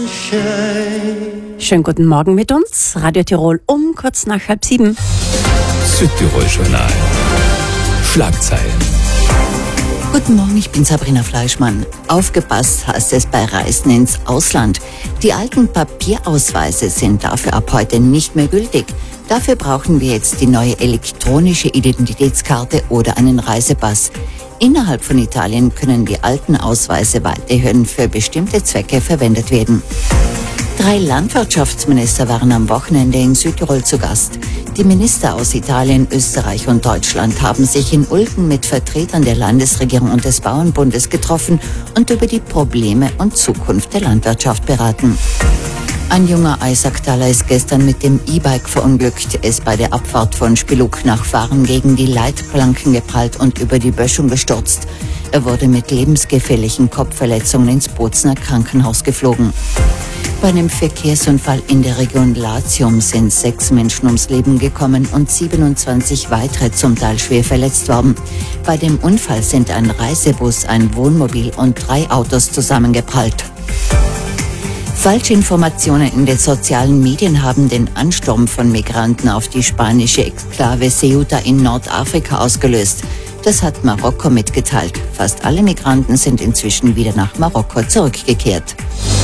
Schönen guten Morgen mit uns. Radio Tirol um kurz nach 6:30. Südtirol-Journal. Schlagzeilen. Guten Morgen, ich bin Sabrina Fleischmann. Aufgepasst heißt es bei Reisen ins Ausland. Die alten Papierausweise sind dafür ab heute nicht mehr gültig. Dafür brauchen wir jetzt die neue elektronische Identitätskarte oder einen Reisepass. Innerhalb von Italien können die alten Ausweise weiterhin für bestimmte Zwecke verwendet werden. 3 Landwirtschaftsminister waren am Wochenende in Südtirol zu Gast. Die Minister aus Italien, Österreich und Deutschland haben sich in Ulten mit Vertretern der Landesregierung und des Bauernbundes getroffen und über die Probleme und Zukunft der Landwirtschaft beraten. Ein junger Eisacktaler ist gestern mit dem E-Bike verunglückt. Er ist bei der Abfahrt von Spiluk nach Fahren gegen die Leitplanken geprallt und über die Böschung gestürzt. Er wurde mit lebensgefährlichen Kopfverletzungen ins Bozner Krankenhaus geflogen. Bei einem Verkehrsunfall in der Region Latium sind 6 Menschen ums Leben gekommen und 27 weitere zum Teil schwer verletzt worden. Bei dem Unfall sind ein Reisebus, ein Wohnmobil und 3 Autos zusammengeprallt. Falschinformationen in den sozialen Medien haben den Ansturm von Migranten auf die spanische Exklave Ceuta in Nordafrika ausgelöst. Das hat Marokko mitgeteilt. Fast alle Migranten sind inzwischen wieder nach Marokko zurückgekehrt.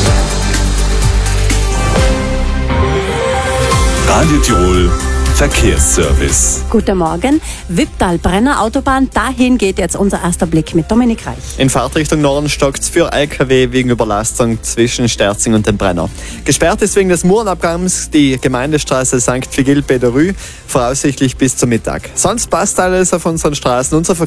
Radio Tirol Verkehrsservice. Guten Morgen. Wipptal-Brenner Autobahn, dahin geht jetzt unser erster Blick mit Dominik Reich. In Fahrtrichtung Norden stockt's für LKW wegen Überlastung zwischen Sterzing und dem Brenner. Gesperrt ist wegen des Murenabgangs die Gemeindestraße St. Vigil-Pederü, voraussichtlich bis zum Mittag. Sonst passt alles auf unseren Straßen. Unser